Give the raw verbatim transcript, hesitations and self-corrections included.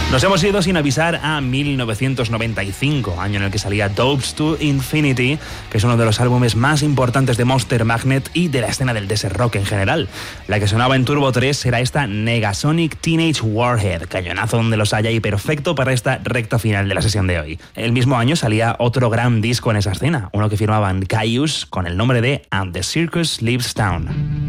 Nos hemos ido sin avisar a mil novecientos noventa y cinco, año en el que salía Dopes to Infinity, que es uno de los álbumes más importantes de Monster Magnet y de la escena del desert rock en general. La que sonaba en Turbo tres era esta Negasonic Teenage Warhead, cañonazo donde los haya y perfecto para esta recta final de la sesión de hoy. El mismo año salía otro gran disco en esa escena, uno que firmaban Caius con el nombre de And the Circus Leaves Town.